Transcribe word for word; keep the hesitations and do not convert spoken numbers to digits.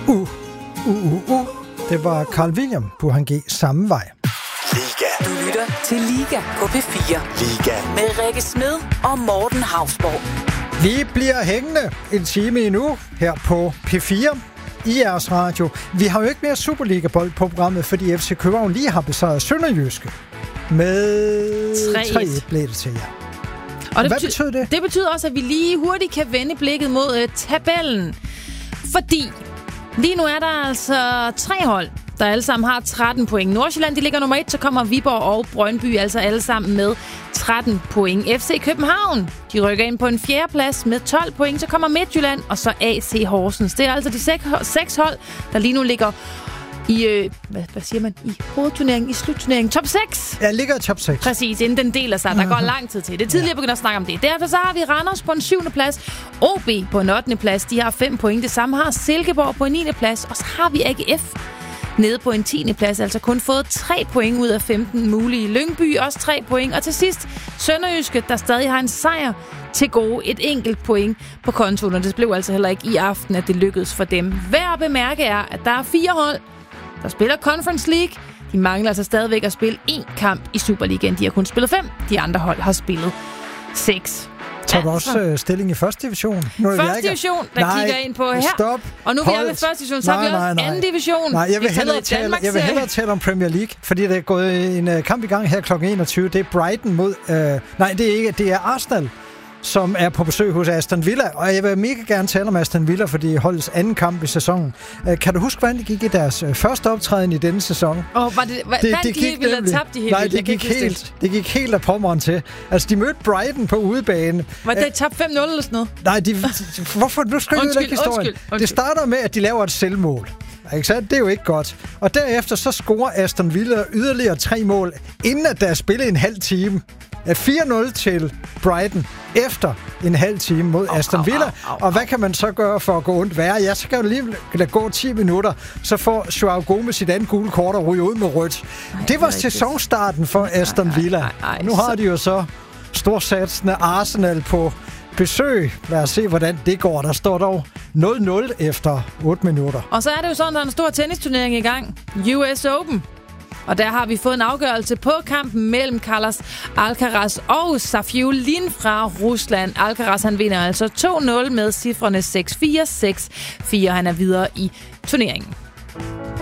Uh, uh, uh, uh. Det var Carl William på Han G samme vej. Liga. Du lytter til Liga på P fire. Liga. Med Rikke Smed og Morten Hausborg. Vi bliver hængende en time endnu her på P fire i jeres radio. Vi har jo ikke mere Superliga-bold på programmet, fordi F C København lige har besejret Sønderjyske. Med tre et blev det til jer. Og det hvad betyder, betyder det? Det betyder også, at vi lige hurtigt kan vende blikket mod uh, tabellen. Fordi lige nu er der altså tre hold, der alle sammen har tretten point. Nordsjælland, de ligger nummer et, så kommer Viborg og Brøndby altså alle sammen med tretten point. F C København, de rykker ind på en fjerde plads med tolv point. Så kommer Midtjylland, og så A C Horsens. Det er altså de seks, seks hold, der lige nu ligger i, øh, hvad, hvad siger man, i hovedturneringen, i slutturneringen, top seks. Ja, ligger i top seks. Præcis, inden den deler sig. Der går lang tid til. Det er tidligere begyndt at snakke om det. Derfor så har vi Randers på en syvende plads, O B på en ottende plads. De har fem point. Det samme har Silkeborg på en niende plads. Og så har vi A G F nede på en tiende plads. Altså kun fået tre point ud af femten mulige. Lyngby også tre point. Og til sidst Sønderjyske, der stadig har en sejr til gode. Et enkelt point på kontoen. Og det blev altså heller ikke i aften, at det lykkedes for dem. Værd at bemærke er, at der er fire hold, der spiller Conference League. De mangler altså stadigvæk at spille én kamp i Superligaen. De har kun spillet fem. De andre hold har spillet seks. Tager du også øh, stilling i første division? Første division, der nej, kigger ind på her. Stop. Og nu er vi ved første division, så nej, har vi også nej, nej. anden division. Nej, jeg vil, vi hellere tale, jeg vil hellere tale om Premier League, fordi der er gået en uh, kamp i gang her klokken enogtyve. Det er Brighton mod... Uh, nej, det er ikke. Det er Arsenal, som er på besøg hos Aston Villa. Og jeg vil mega gerne tale om Aston Villa, fordi holdets anden kamp i sæsonen. Uh, kan du huske, hvordan det gik i deres uh, første optræden i denne sæson? Åh, oh, var det... Var, det, det gik ville have tabt de helt. Nej, det gik, helt, det gik helt af pommeren til. Altså, de mødte Brighton på udebane. Var det uh, tabt fem nul eller sådan noget? Nej, de, hvorfor? Nu skal jeg ikke historien. Undskyld, undskyld. Det starter med, at de laver et selvmål. Ikke sandt? Det er jo ikke godt. Og derefter så scorer Aston Villa yderligere tre mål, inden at der er spillet en halv time. fire nul til Brighton efter en halv time mod oh, Aston Villa. Oh, oh, oh, oh. Og hvad kan man så gøre for at gå ondt værre? Ja, så kan jo lige lade gå ti minutter, så får Joao Gomez sit andet gule kort og ryge ud med rødt. Ej, det var sæsonstarten for Aston Villa. Ej, ej, ej, nu har de jo så storsatsende Arsenal på besøg. Lad os se, hvordan det går. Der står dog nul nul efter otte minutter. Og så er det jo sådan, der er en stor tennisturnering i gang. U S Open. Og der har vi fået en afgørelse på kampen mellem Carlos Alcaraz og Safiullin fra Rusland. Alcaraz, han vinder altså to nul med cifrene seks fire, seks fire. Han er videre i turneringen.